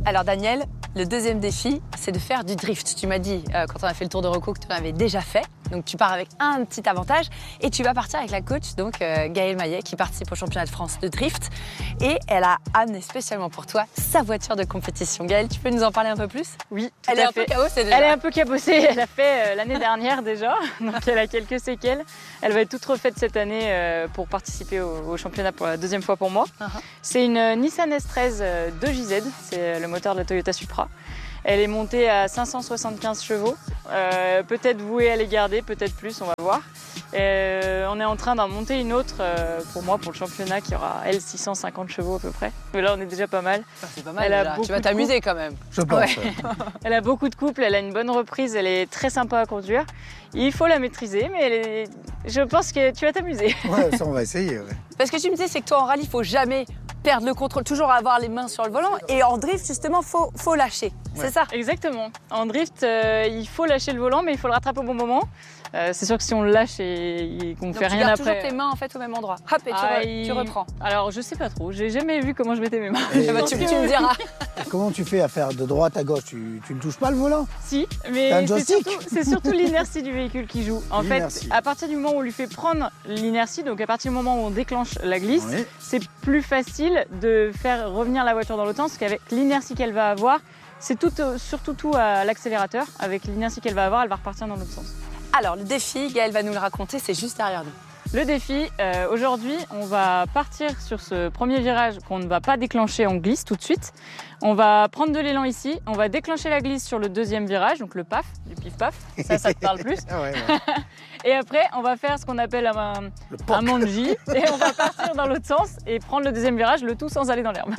Alors Daniel, le deuxième défi, c'est de faire du drift. Tu m'as dit, quand on a fait le tour de Recours, que tu en avais déjà fait. Donc tu pars avec un petit avantage et tu vas partir avec la coach, donc Gaëlle Maillet, qui participe au championnat de France de drift. Et elle a amené spécialement pour toi sa voiture de compétition. Gaëlle, tu peux nous en parler un peu plus? Oui, tout Elle est à un peu fait. cabossée déjà. Elle est un peu cabossée, elle a fait l'année dernière déjà, donc elle a quelques séquelles. Elle va être toute refaite cette année pour participer au championnat pour la deuxième fois pour moi. C'est une Nissan S13 2JZ, c'est le moteur de la Toyota Supra. Elle est montée à 575 chevaux, peut-être vouée à les garder, peut-être plus, on va voir. On est en train d'en monter une autre pour moi, pour le championnat, qui aura, elle, 650 chevaux à peu près. Mais là, on est déjà pas mal. C'est pas mal déjà. Tu vas t'amuser quand même. Je pense. Ouais. Elle a beaucoup de couple, elle a une bonne reprise, elle est très sympa à conduire. Il faut la maîtriser, mais je pense que tu vas t'amuser. Ouais, ça, on va essayer. Ouais. Parce que tu me disais, c'est que toi en rallye, il faut jamais perdre le contrôle, toujours avoir les mains sur le volant. Et en drift, justement, faut lâcher. Ouais. C'est ça? Exactement. En drift, il faut lâcher le volant, mais il faut le rattraper au bon moment. C'est sûr que si on le lâche et qu'on ne fait rien après... Tu gardes toujours tes mains en fait au même endroit. Hop, et tu reprends. Alors, je sais pas trop. J'ai jamais vu comment je mettais mes mains. Tu me diras. Comment tu fais à faire de droite à gauche? Tu ne touches pas le volant? Si, mais c'est surtout l'inertie du véhicule qui joue. En fait, à partir du moment où on lui fait prendre l'inertie, donc à partir du moment où on déclenche la glisse, oui, c'est plus facile de faire revenir la voiture dans l'autre sens, parce qu'avec l'inertie qu'elle va avoir, c'est surtout tout à l'accélérateur. Avec l'inertie qu'elle va avoir, elle va repartir dans l'autre sens. Alors, le défi, Gaëlle va nous le raconter, c'est juste derrière nous. Le défi, aujourd'hui, on va partir sur ce premier virage qu'on ne va pas déclencher en glisse tout de suite. On va prendre de l'élan ici, on va déclencher la glisse sur le deuxième virage, donc le paf, du pif-paf, ça te parle plus. Ouais. Et après, on va faire ce qu'on appelle un manji, et on va partir dans l'autre sens et prendre le deuxième virage, le tout sans aller dans l'herbe.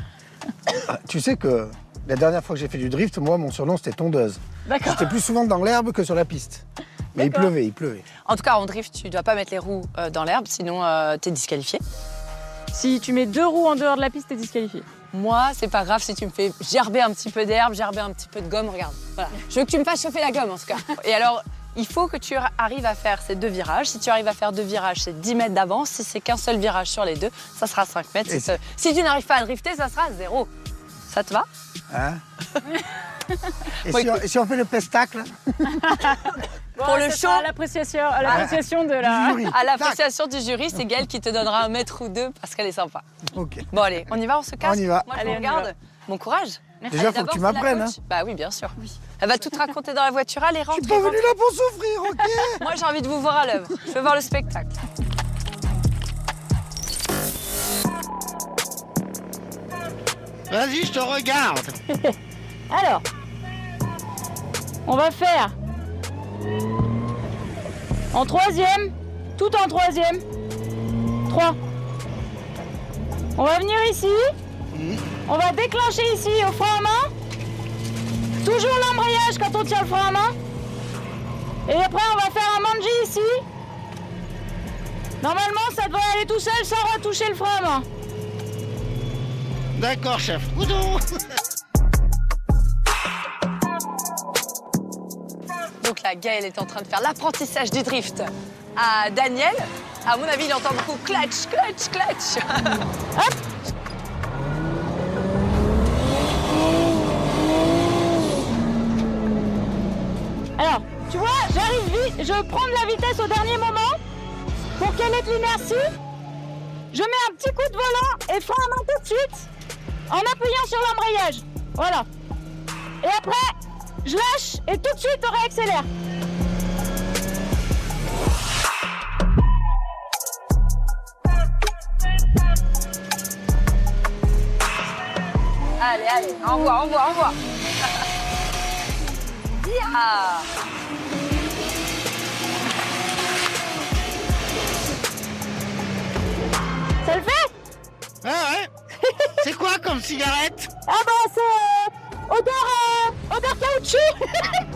Tu sais que la dernière fois que j'ai fait du drift, moi, mon surnom, c'était tondeuse. D'accord. J'étais plus souvent dans l'herbe que sur la piste. Mais il pleuvait. En tout cas, en drift, tu ne dois pas mettre les roues dans l'herbe, sinon tu es disqualifié. Si tu mets 2 roues en dehors de la piste, tu es disqualifié. Moi, c'est pas grave si tu me fais gerber un petit peu d'herbe, gerber un petit peu de gomme, regarde. Voilà. Je veux que tu me fasses chauffer la gomme en tout cas. Et alors, il faut que tu arrives à faire ces 2 virages. Si tu arrives à faire 2 virages, c'est 10 mètres d'avance. Si c'est qu'un seul virage sur les 2, ça sera 5 mètres. Si tu n'arrives pas à drifter, ça sera 0. Ça te va? Hein? Et si on fait le pestacle? Pour le show, à l'appréciation de la... À l'appréciation du jury, c'est Gaëlle qui te donnera 1 mètre ou 2 parce qu'elle est sympa. Ok. Bon allez, on y va, on se casse? On y va. Moi je vous regarde. Bon courage. Déjà, faut que tu m'apprennes. Hein. Bah oui, bien sûr. Oui. Elle va tout te raconter dans la voiture. Allez, rentre. Je suis pas venue là pour souffrir, ok? Moi j'ai envie de vous voir à l'œuvre. Je veux voir le spectacle. Vas-y, je te regarde. Alors, on va faire en troisième, tout en troisième. 3. On va venir ici. On va déclencher ici au frein à main. Toujours l'embrayage quand on tient le frein à main. Et après, on va faire un manji ici. Normalement, ça devrait aller tout seul sans retoucher le frein à main. D'accord, chef. Oudou. Donc là, Gaëlle est en train de faire l'apprentissage du drift à Daniel. À mon avis, il entend beaucoup clutch, clutch, clutch. Hop. Alors, tu vois, j'arrive vite, je prends de la vitesse au dernier moment pour qu'elle ait de l'inertie. Je mets un petit coup de volant et frein à main tout de suite en appuyant sur l'embrayage. Voilà. Et après, je lâche et tout de suite on réaccélère. Allez, envoie. Yeah. Ça le fait? Ouais. C'est quoi comme cigarette? Ah bah c'est odeur caoutchouc.